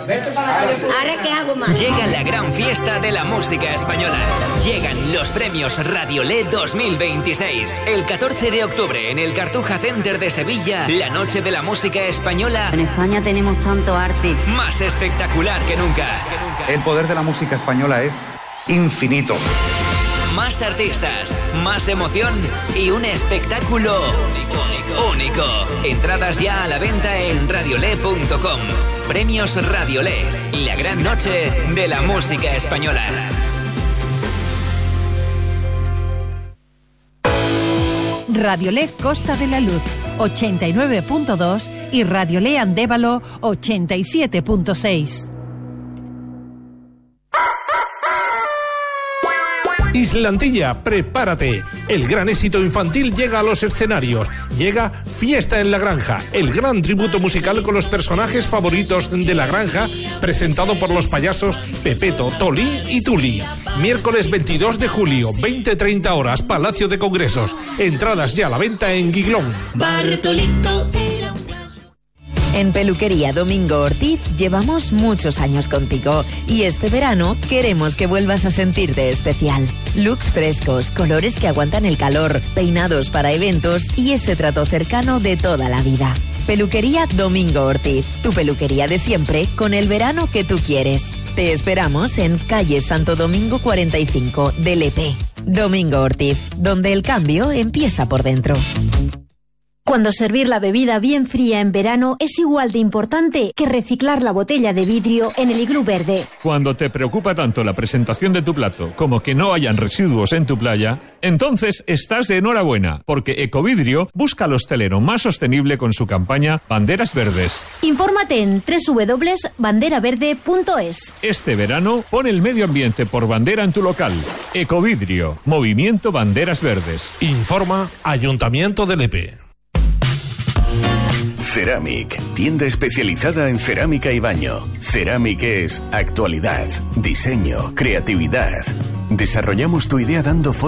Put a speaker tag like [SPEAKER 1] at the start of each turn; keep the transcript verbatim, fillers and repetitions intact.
[SPEAKER 1] ¿Ahora qué hago más?
[SPEAKER 2] Llega la gran fiesta de la música española. Llegan los premios Radiolé dos mil veintiséis. El catorce de octubre en el Cartuja Center de Sevilla, la noche de la música española.
[SPEAKER 1] En España tenemos tanto arte.
[SPEAKER 2] Más espectacular que nunca.
[SPEAKER 3] El poder de la música española es infinito.
[SPEAKER 2] Más artistas, más emoción y un espectáculo único. único. Entradas ya a la venta en radiolé punto com. Premios Radiolé, la gran noche de la música española.
[SPEAKER 4] Radiolé Costa de la Luz ochenta y nueve punto dos y Radiolé Andévalo ochenta y siete punto seis.
[SPEAKER 5] Islantilla, prepárate. El gran éxito infantil llega a los escenarios. Llega Fiesta en la Granja, el gran tributo musical con los personajes favoritos de la granja, presentado por los payasos Pepeto, Tolín y Tuli. Miércoles veintidós de julio, veinte treinta horas, Palacio de Congresos. Entradas ya a la venta en Giglón.
[SPEAKER 6] Bartolito era un... En Peluquería Domingo Ortiz llevamos muchos años contigo y este verano queremos que vuelvas a sentirte especial. Looks frescos, colores que aguantan el calor, peinados para eventos y ese trato cercano de toda la vida. Peluquería Domingo Ortiz, tu peluquería de siempre con el verano que tú quieres. Te esperamos en calle Santo Domingo cuarenta y cinco de Lepe. Domingo Ortiz, donde el cambio empieza por dentro.
[SPEAKER 7] Cuando servir la bebida bien fría en verano es igual de importante que reciclar la botella de vidrio en el iglú verde.
[SPEAKER 8] Cuando te preocupa tanto la presentación de tu plato como que no hayan residuos en tu playa, entonces estás de enhorabuena, porque Ecovidrio busca al hostelero más sostenible con su campaña Banderas Verdes.
[SPEAKER 7] Infórmate en doble u doble u doble u punto bandera verde punto es.
[SPEAKER 8] Este verano pon el medio ambiente por bandera en tu local. Ecovidrio, Movimiento Banderas Verdes.
[SPEAKER 5] Informa Ayuntamiento de Lepe.
[SPEAKER 9] Ceramic, tienda especializada en cerámica y baño. Ceramic es actualidad, diseño, creatividad. Desarrollamos tu idea dando